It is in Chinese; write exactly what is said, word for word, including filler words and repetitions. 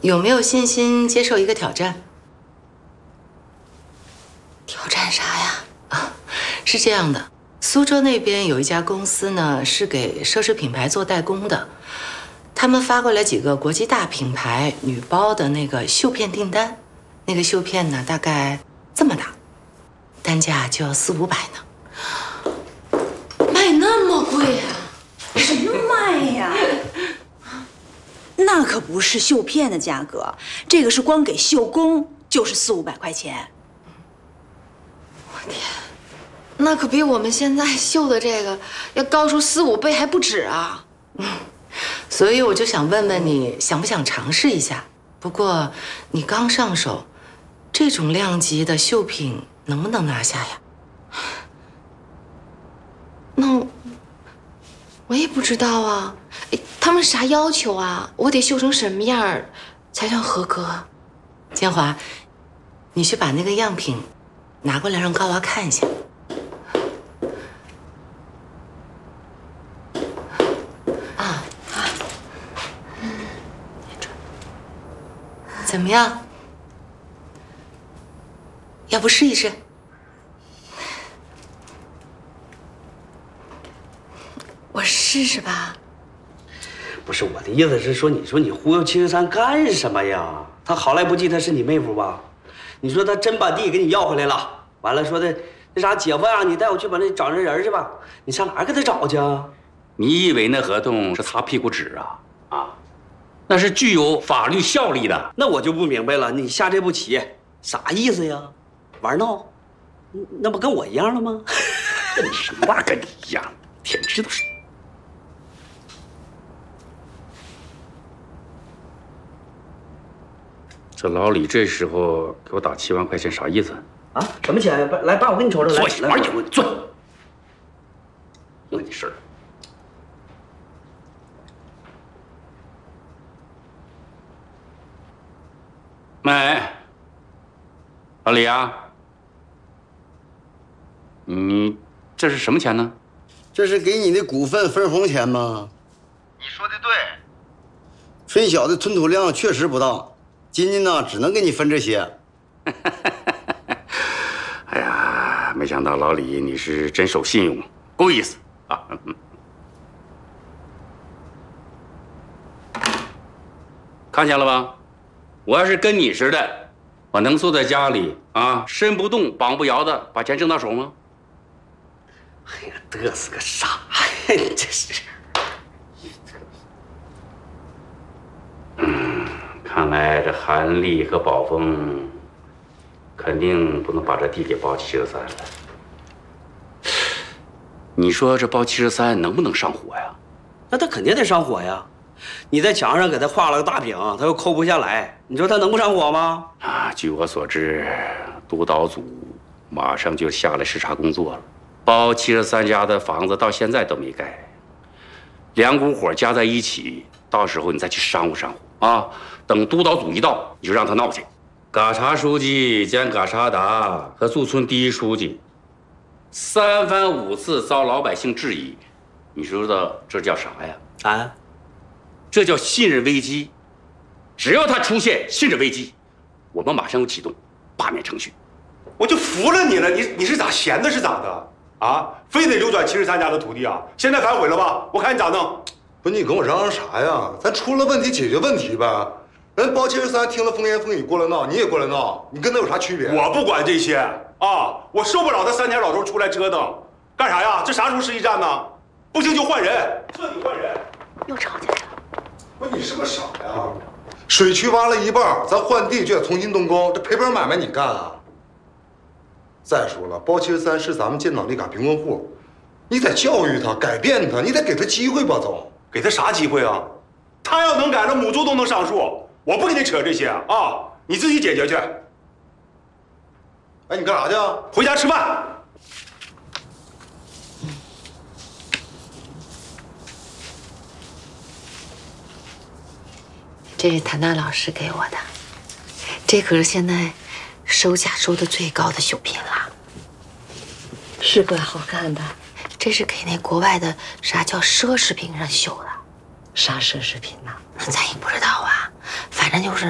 有没有信心接受一个挑战？ 挑战啥呀？ 啊，是这样的，苏州那边有一家公司呢，是给奢侈品牌做代工的，他们发过来几个国际大品牌女包的那个绣片订单，那个绣片呢大概这么大，单价就要四五百呢。 卖那么贵啊？什么卖呀？那可不是绣片的价格，这个是光给绣工就是四五百块钱。 我天，那可比我们现在绣的这个要高出四五倍还不止啊！ 嗯，所以我就想问问你，想不想尝试一下？不过你刚上手，这种量级的绣品能不能拿下呀？ 那我也不知道啊。哎，他们啥要求啊？我得绣成什么样才算合格？ 建华，你去把那个样品拿过来让高娃看一下。啊啊，嗯，怎么样？要不试一试？ 我试试吧。 不是我的意思是说，你说你忽悠七十三干什么呀？他好赖不济他是你妹夫吧？你说他真把地给你要回来了，完了说的那啥姐夫呀，你带我去把那找那人去吧。你上哪儿给他找去啊？ 你以为那合同是擦屁股纸啊？啊，那是具有法律效力的。 那我就不明白了，你下这步棋啥意思呀？玩闹？那不跟我一样了吗？ 跟你什么玩意儿跟你一样？天知道是。这老李这时候给我打七万块钱，啥意思？ 啊？什么钱？来，爸，我给你瞅瞅。 做什么玩意儿？做。有你事儿。喂，老李啊，你这是什么钱呢？ 这是给你的股份分红钱吗？ 你说的对， 分晓的吞吐量确实不大，今年呢只能给你分这些。 哎呀，没想到老李你是真守信用，够意思啊！看见了吧？我要是跟你似的，我能坐在家里啊，身不动绑不摇的把钱挣到手吗？ 哎呀，嘚瑟个啥呀？你这是。 嗯，看来这韩立和宝峰肯定不能把这地给包七十三了。你说这包七十三能不能上火呀？ 那他肯定得上火呀！你在墙上给他画了个大饼，他又抠不下来，你说他能不上火吗？ 啊，据我所知，督导组马上就下来视察工作了。包七十三家的房子到现在都没盖，两股火加在一起，到时候你再去商务商务啊。等督导组一到，你就让他闹去。嘎查书记兼嘎查达和驻村第一书记三番五次遭老百姓质疑，你知道这叫啥呀？ 啊， 这叫信任危机。只要他出现信任危机，我们马上就启动罢免程序。 我就服了你了，你你是咋闲的？是咋的？啊，非得流转七十三家的土地啊？现在反悔了吧？我看你咋弄？ 不是你跟我嚷嚷啥呀？咱出了问题解决问题呗。人包七十三听了风言风语过来闹，你也过来闹，你跟他有啥区别？ 我不管这些啊，我受不了他三天老头出来折腾，干啥呀？这啥时候是一战呢？不行就换人，彻底换人。 又吵起来了。 不是你是个傻呀？水渠挖了一半，咱换地就得重新动工，这赔本买卖你干啊？再说了，包七十三是咱们建党那嘎贫困户，你得教育他，改变他，你得给他机会吧，总。 给他啥机会啊？他要能改，那母猪都能上树。我不跟你扯这些啊，你自己解决去。 哎，你干啥去啊？ 回家吃饭。 这是谭娜老师给我的，这可是现在收价收的最高的绣品了， 是怪好看的。 这是给那国外的啥叫奢侈品上绣的。 啥奢侈品呢？ 那咱也不知道啊，反正就是